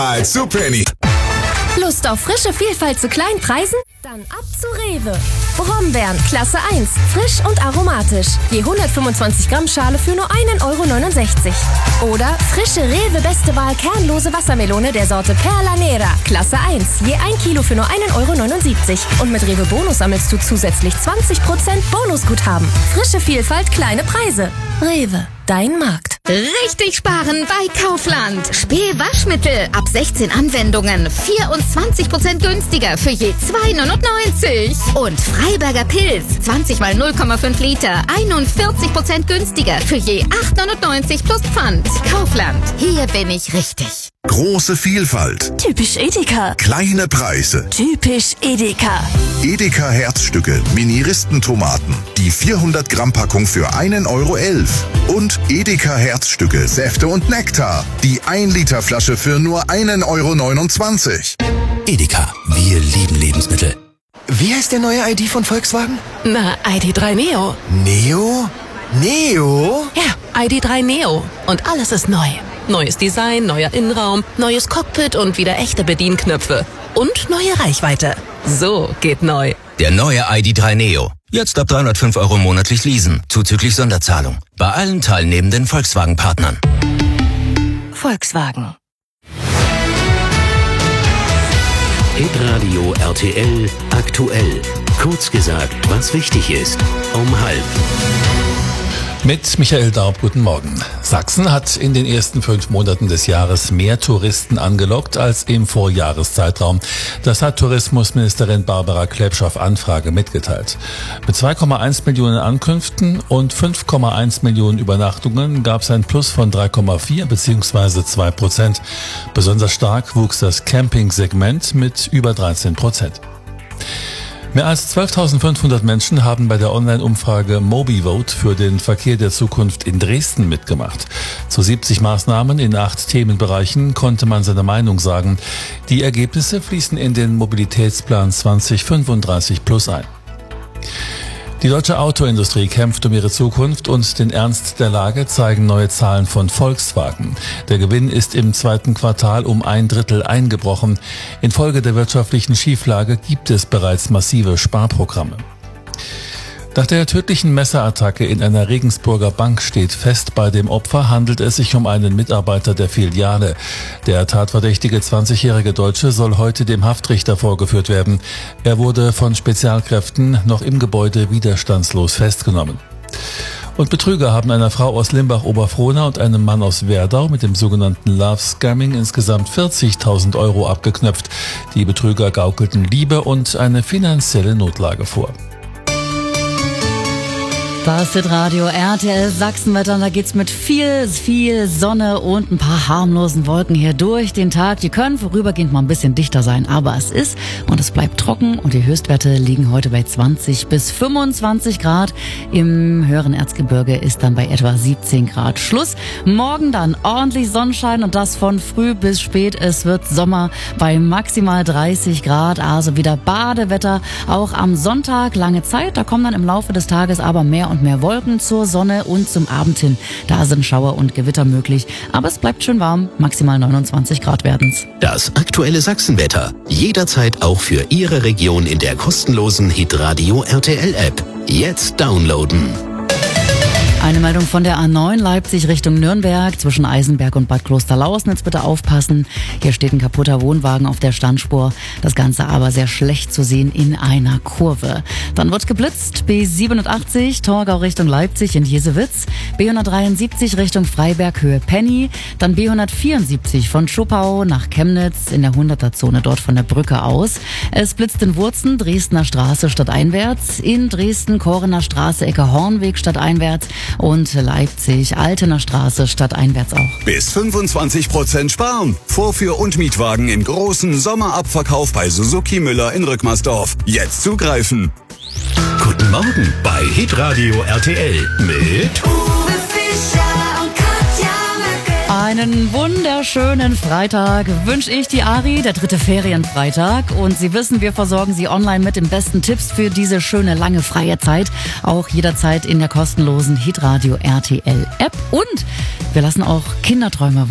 zu Penny. Lust auf frische Vielfalt zu kleinen Preisen? Dann ab zu Rewe. Brombeeren, Klasse 1, frisch und aromatisch. Je 125 Gramm Schale für nur 1,69 €. Oder frische Rewe Beste Wahl kernlose Wassermelone der Sorte Perla Nera, Klasse 1, je 1 Kilo für nur 1,79 €. Und mit Rewe Bonus sammelst du zusätzlich 20% Bonusguthaben. Frische Vielfalt, kleine Preise. Rewe, dein Markt. Richtig sparen bei Kaufland. Spül-Waschmittel ab 16 Anwendungen 24% günstiger für je 2,99 €. Und Freiberger Pilz 20 mal 0,5 Liter 41% günstiger für je 8,99 € plus Pfand. Kaufland, hier bin ich richtig. Große Vielfalt. Typisch Edeka. Kleine Preise. Typisch Edeka. Edeka Herzstücke, Mini-Ristentomaten. Die 400 Gramm Packung für 1,11 €. Und Edeka Herzstücke, Säfte und Nektar. Die 1 Liter Flasche für nur 1,29 €. Edeka, wir lieben Lebensmittel. Wie heißt der neue ID von Volkswagen? Na, ID.3 Neo. Neo? Neo? Ja, ID.3 Neo. Und alles ist neu. Neues Design, neuer Innenraum, neues Cockpit und wieder echte Bedienknöpfe. Und neue Reichweite. So geht neu. Der neue ID.3 Neo. Jetzt ab 305 € monatlich leasen, zuzüglich Sonderzahlung. Bei allen teilnehmenden Volkswagen-Partnern. Volkswagen. Hitradio RTL aktuell. Kurz gesagt, was wichtig ist. Um 12:30. Mit Michael Daub, guten Morgen. Sachsen hat in den ersten 5 Monaten des Jahres mehr Touristen angelockt als im Vorjahreszeitraum. Das hat Tourismusministerin Barbara Klepsch auf Anfrage mitgeteilt. Mit 2,1 Millionen Ankünften und 5,1 Millionen Übernachtungen gab es ein Plus von 3,4 bzw. 2%. Besonders stark wuchs das Camping-Segment mit über 13%. Mehr als 12.500 Menschen haben bei der Online-Umfrage MobiVote für den Verkehr der Zukunft in Dresden mitgemacht. Zu 70 Maßnahmen in 8 Themenbereichen konnte man seine Meinung sagen. Die Ergebnisse fließen in den Mobilitätsplan 2035 Plus ein. Die deutsche Autoindustrie kämpft um ihre Zukunft und den Ernst der Lage zeigen neue Zahlen von Volkswagen. Der Gewinn ist im 2. Quartal um 1/3 eingebrochen. Infolge der wirtschaftlichen Schieflage gibt es bereits massive Sparprogramme. Nach der tödlichen Messerattacke in einer Regensburger Bank steht fest, bei dem Opfer handelt es sich um einen Mitarbeiter der Filiale. Der tatverdächtige 20-jährige Deutsche soll heute dem Haftrichter vorgeführt werden. Er wurde von Spezialkräften noch im Gebäude widerstandslos festgenommen. Und Betrüger haben einer Frau aus Limbach-Oberfrohna und einem Mann aus Werdau mit dem sogenannten Love Scamming insgesamt 40.000 € abgeknöpft. Die Betrüger gaukelten Liebe und eine finanzielle Notlage vor. Das ist Radio RTL Sachsenwetter und da geht's mit viel Sonne und ein paar harmlosen Wolken hier durch den Tag. Die können vorübergehend mal ein bisschen dichter sein, aber es ist und es bleibt trocken und die Höchstwerte liegen heute bei 20 bis 25 Grad. Im höheren Erzgebirge ist dann bei etwa 17 Grad Schluss. Morgen dann ordentlich Sonnenschein und das von früh bis spät. Es wird Sommer bei maximal 30 Grad, also wieder Badewetter. Auch am Sonntag lange Zeit, da kommen dann im Laufe des Tages aber mehr und mehr Wolken zur Sonne und zum Abend hin. Da sind Schauer und Gewitter möglich. Aber es bleibt schön warm. Maximal 29 Grad werden's. Das aktuelle Sachsenwetter. Jederzeit auch für Ihre Region in der kostenlosen Hitradio RTL App. Jetzt downloaden. Eine Meldung von der A9 Leipzig Richtung Nürnberg zwischen Eisenberg und Bad Klosterlausnitz. Bitte aufpassen. Hier steht ein kaputter Wohnwagen auf der Standspur. Das Ganze aber sehr schlecht zu sehen in einer Kurve. Dann wird geblitzt. B87 Torgau Richtung Leipzig in Jesewitz. B173 Richtung Freiberg Höhe Penny. Dann B174 von Schuppau nach Chemnitz in der 100er-Zone dort von der Brücke aus. Es blitzt in Wurzen Dresdner Straße stadteinwärts. In Dresden Korener Straße Ecke Hornweg stadteinwärts. Und Leipzig, Altener Straße, stadteinwärts auch. Bis 25% sparen. Vorführ- und Mietwagen im großen Sommerabverkauf bei Suzuki Müller in Rückmersdorf. Jetzt zugreifen. Guten Morgen bei Hitradio RTL mit Uwe Fischer und Katja Möcke. Einen wunderschönen Freitag wünsche ich die Ari, der 3. Ferienfreitag. Und Sie wissen, wir versorgen Sie online mit den besten Tipps für diese schöne, lange, freie Zeit. Auch jederzeit in der kostenlosen Hitradio RTL App. Und wir lassen auch Kinderträume